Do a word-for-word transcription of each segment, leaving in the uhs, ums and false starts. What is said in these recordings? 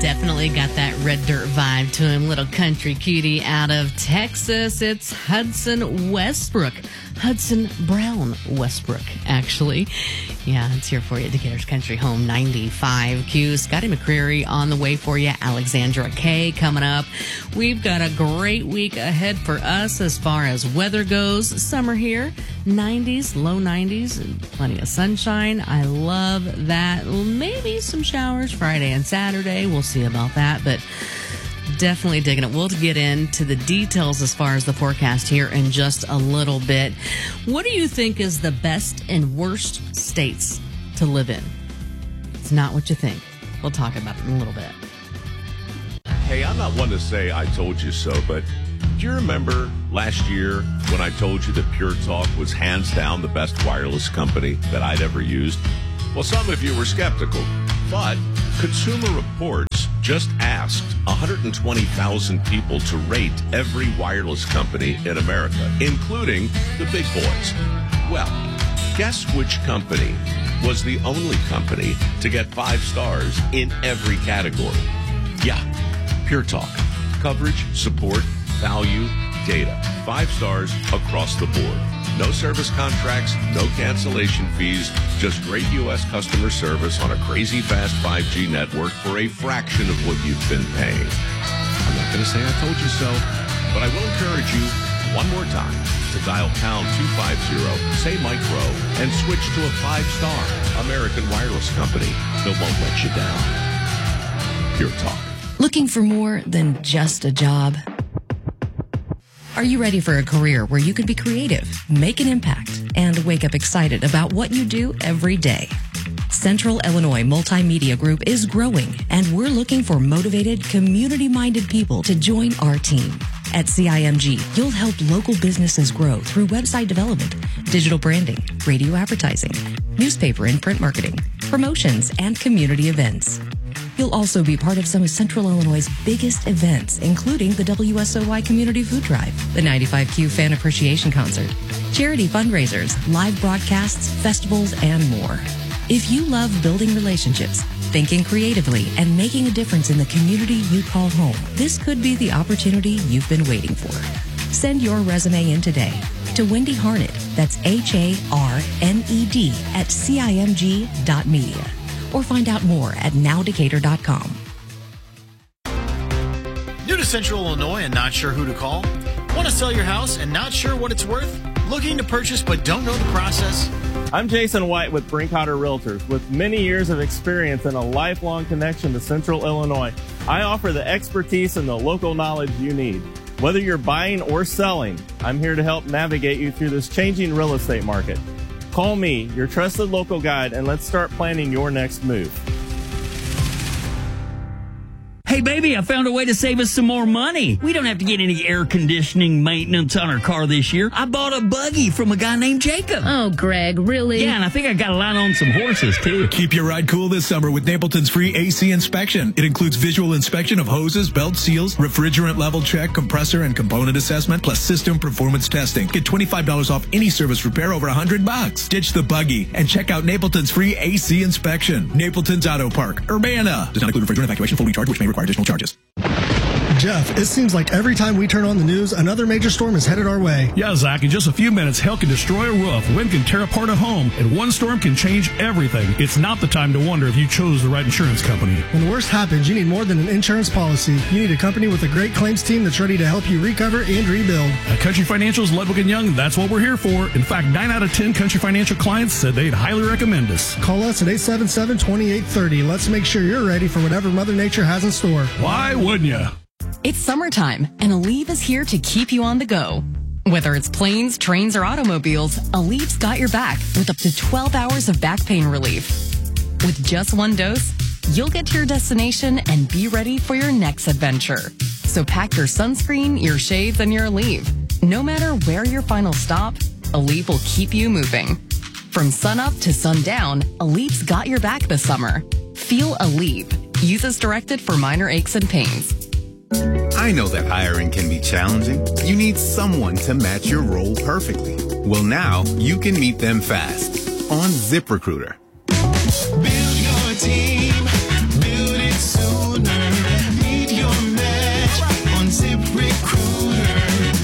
Definitely got that red dirt vibe to him. Little country cutie out of Texas. It's Hudson Westbrook. Hudson Brown Westbrook, actually. Yeah, it's here for you at Decatur's Country Home ninety-five Q. Scotty McCreery on the way for you. Alexandra Kay coming up. We've got a great week ahead for us as far as weather goes. Summer here, nineties, low nineties, and plenty of sunshine. I love that. Maybe some showers Friday and Saturday. We'll see about that, but definitely digging it. We'll get into the details as far as the forecast here in just a little bit. What do you think is the best and worst states to live in? It's not what you think. We'll talk about it in a little bit. Hey, I'm not one to say I told you so, but do you remember last year when I told you that Pure Talk was hands down the best wireless company that I'd ever used? Well, some of you were skeptical, but Consumer Reports just asked one hundred twenty thousand people to rate every wireless company in America, including the big boys. Well, guess which company was the only company to get five stars in every category? Yeah, Pure Talk. Coverage, support, value, data. Five stars across the board. No service contracts, no cancellation fees, just great U S customer service on a crazy fast five G network for a fraction of what you've been paying. I'm not going to say I told you so, but I will encourage you one more time to dial pound two fifty, say micro, and switch to a five-star American wireless company that won't let you down. Pure Talk. Looking for more than just a job? Are you ready for a career where you can be creative, make an impact, and wake up excited about what you do every day? Central Illinois Multimedia Group is growing, and we're looking for motivated, community-minded people to join our team. At C I M G, you'll help local businesses grow through website development, digital branding, radio advertising, newspaper and print marketing, promotions, and community events. You'll also be part of some of Central Illinois' biggest events, including the W S O Y Community Food Drive, the ninety-five Q Fan Appreciation Concert, charity fundraisers, live broadcasts, festivals, and more. If you love building relationships, thinking creatively, and making a difference in the community you call home, this could be the opportunity you've been waiting for. Send your resume in today to Wendy Harned, that's H A R N E D, at C I M G dot media. Or find out more at now decatur dot com. New to Central Illinois and not sure who to call? Want to sell your house and not sure what it's worth? Looking to purchase but don't know the process? I'm Jason White with Brinkhotter Realtors. With many years of experience and a lifelong connection to Central Illinois, I offer the expertise and the local knowledge you need. Whether you're buying or selling, I'm here to help navigate you through this changing real estate market. Call me, your trusted local guide, and let's start planning your next move. Hey, baby, I found a way to save us some more money. We don't have to get any air conditioning maintenance on our car this year. I bought a buggy from a guy named Jacob. Oh, Greg, really? Yeah, and I think I got a line on some horses, too. Keep your ride cool this summer with Napleton's free A C inspection. It includes visual inspection of hoses, belt seals, refrigerant level check, compressor and component assessment, plus system performance testing. Get twenty-five dollars off any service repair over one hundred bucks. Ditch the buggy and check out Napleton's free A C inspection. Napleton's Auto Park, Urbana. Does not include refrigerant evacuation, full recharge, which may require additional charges. Jeff, it seems like every time we turn on the news, another major storm is headed our way. Yeah, Zach, in just a few minutes, hail can destroy a roof, wind can tear apart a home, and one storm can change everything. It's not the time to wonder if you chose the right insurance company. When the worst happens, you need more than an insurance policy. You need a company with a great claims team that's ready to help you recover and rebuild. At Country Financial's Ludwig and Young, that's what we're here for. In fact, nine out of ten Country Financial clients said they'd highly recommend us. Call us at eight seven seven, two eight three zero. Let's make sure you're ready for whatever Mother Nature has in store. Why wouldn't you? It's summertime, and Aleve is here to keep you on the go. Whether it's planes, trains, or automobiles, Aleve's got your back with up to twelve hours of back pain relief. With just one dose, you'll get to your destination and be ready for your next adventure. So pack your sunscreen, your shades, and your Aleve. No matter where your final stop, Aleve will keep you moving. From sunup to sundown, Aleve's got your back this summer. Feel Aleve. Use as directed for minor aches and pains. I know that hiring can be challenging. You need someone to match your role perfectly. Well, now you can meet them fast on ZipRecruiter. Build your team, build it sooner.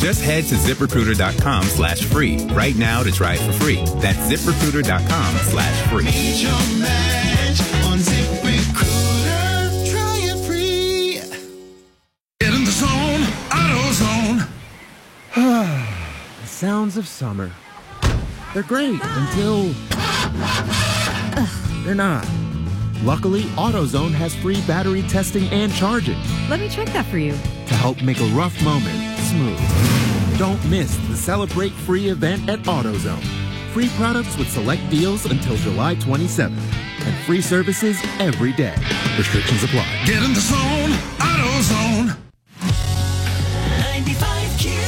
Just head to ZipRecruiter.com slash free right now to try it for free. That's ZipRecruiter.com slash free. Meet your match on ZipRecruiter. Try it free. Get in the zone, AutoZone. The sounds of summer. They're great until they're not. Luckily, AutoZone has free battery testing and charging Let me check that for you. to help make a rough moment smooth. Don't miss the Celebrate Free event at AutoZone. Free products with select deals until July twenty-seventh. And free services every day. Restrictions apply. Get in the zone, AutoZone. ninety-five Q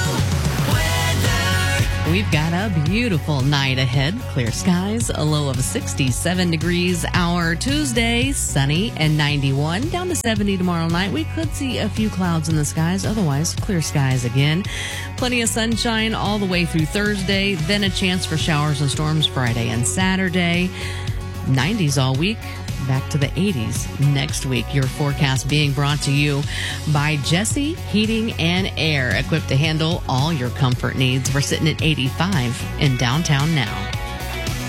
weather. We've got a beautiful night ahead. Clear skies, a low of sixty-seven degrees. Our Tuesday, sunny and ninety-one. Down to seventy tomorrow night. We could see a few clouds in the skies. Otherwise, clear skies again. Plenty of sunshine all the way through Thursday. Then a chance for showers and storms Friday and Saturday. nineties all week. Back to the eighties next week. Your forecast being brought to you by Jesse Heating and Air, equipped to handle all your comfort needs. We're sitting at eighty-five in downtown now.